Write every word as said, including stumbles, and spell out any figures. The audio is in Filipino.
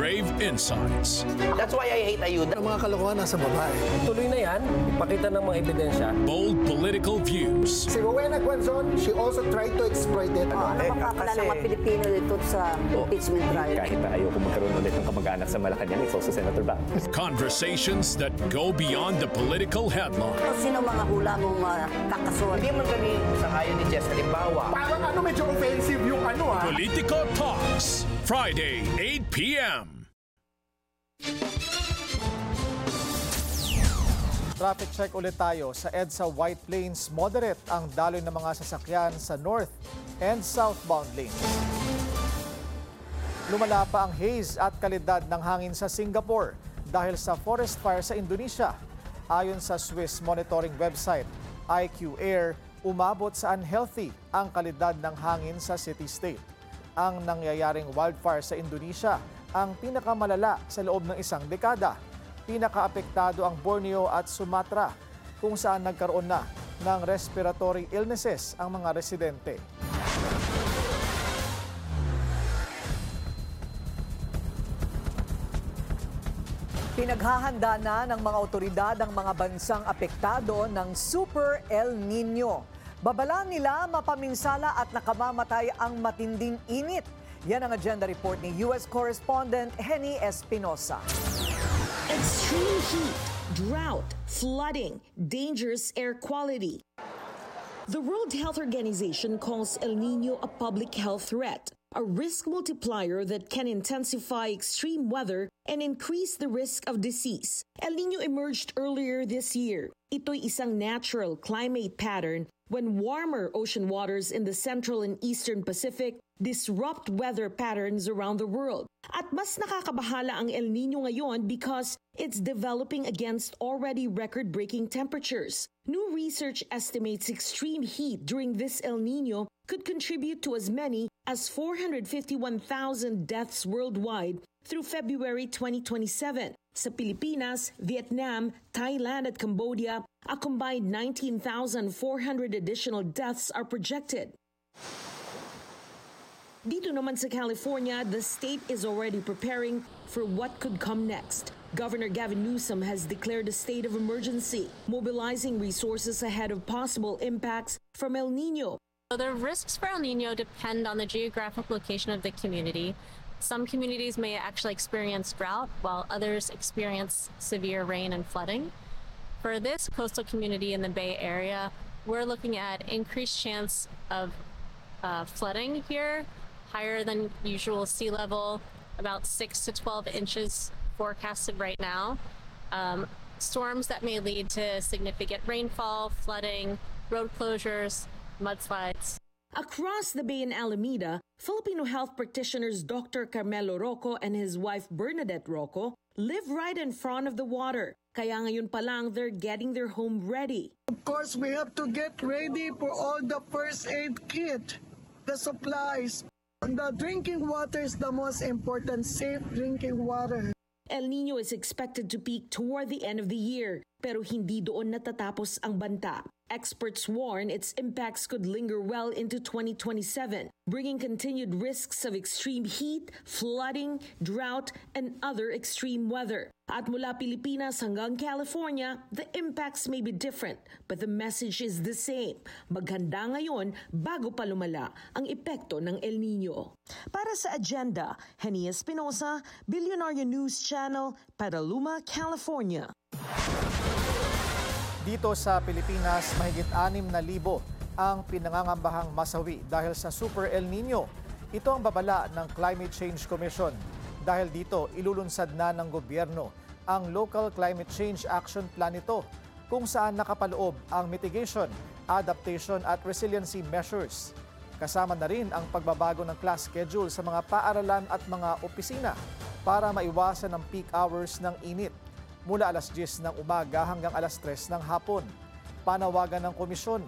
crave insights. That's why I hate ayuda. Ang mga kalokohan nasa babae. Tuloy na yan, ipakita ng mga ebidensya. Bold political views. Si Rowena Guanzon, she also tried to exploit it. Ano Eh, bang kakala kasi- ng mga Pilipino dito sa impeachment trial? Kahit na ayoko magkaroon ulit ng kamag-anak sa Malacanang, it's also Senator Bang. Conversations that go beyond the political headline. Sino mga hula mong uh, kakasuhan? Hindi man kami sa ayon ni Jess. Halimbawa, Parang ano, medyo offensive yung ano ah. Politico Talks, Friday, eight p.m. Traffic check ulit tayo sa EDSA White Plains. Moderate ang daloy ng mga sasakyan sa north and southbound lanes. Lumala pa ang haze at kalidad ng hangin sa Singapore dahil sa forest fire sa Indonesia. Ayon sa Swiss monitoring website I Q Air, umabot sa unhealthy ang kalidad ng hangin sa city-state. Ang nangyayaring wildfire sa Indonesia ang pinakamalala sa loob ng isang dekada. Pinakaapektado ang Borneo at Sumatra, kung saan nagkaroon na ng respiratory illnesses ang mga residente. Pinaghahanda na ng mga otoridad ang mga bansang apektado ng Super El Nino. Babala nila mapaminsala at nakamamatay ang matinding init. Yan ang agenda report ni U S correspondent Henny Espinosa. Extreme heat, drought, flooding, dangerous air quality. The World Health Organization calls El Nino a public health threat, a risk multiplier that can intensify extreme weather and increase the risk of disease. El Nino emerged earlier this year. Ito'y isang natural climate pattern when warmer ocean waters in the central and eastern Pacific disrupt weather patterns around the world. At mas nakakabahala ang El Nino ngayon because it's developing against already record-breaking temperatures. New research estimates extreme heat during this El Nino could contribute to as many as four hundred fifty-one thousand deaths worldwide through February twenty twenty-seven. Sa Pilipinas, Vietnam, Thailand at Cambodia, a combined nineteen thousand four hundred additional deaths are projected. Dito naman sa California, the state is already preparing for what could come next. Governor Gavin Newsom has declared a state of emergency, mobilizing resources ahead of possible impacts from El Nino. So the risks for El Nino depend on the geographic location of the community. Some communities may actually experience drought, while others experience severe rain and flooding. For this coastal community in the Bay Area, we're looking at increased chance of uh, flooding here, higher than usual sea level, about six to twelve inches forecasted right now. Um, storms that may lead to significant rainfall, flooding, road closures, mudslides. Across the bay in Alameda, Filipino health practitioners Doctor Carmelo Rocco and his wife Bernadette Rocco live right in front of the water. Kaya ngayon pa lang they're getting their home ready. Of course, we have to get ready for all the first aid kit, the supplies. The drinking water is the most important, safe drinking water. El Nino is expected to peak toward the end of the year, pero hindi doon natatapos ang banta. Experts warn its impacts could linger well into twenty twenty-seven, bringing continued risks of extreme heat, flooding, drought, and other extreme weather. At mula Pilipinas hanggang California, the impacts may be different, but the message is the same. Maghanda ngayon bago pa lumala ang epekto ng El Nino. Para sa Agenda, Henny Espinosa, Billionaire News Channel, Petaluma, California. Dito sa Pilipinas, mahigit anim na libo ang pinangangambahang masawi dahil sa Super El Nino. Ito ang babala ng Climate Change Commission. Dahil dito, ilulunsad na ng gobyerno ang Local Climate Change Action Plan nito, kung saan nakapaloob ang mitigation, adaptation at resiliency measures. Kasama na rin ang pagbabago ng class schedule sa mga paaralan at mga opisina para maiwasan ang peak hours ng init mula alas diyes ng umaga hanggang alas tres ng hapon. Panawagan ng komisyon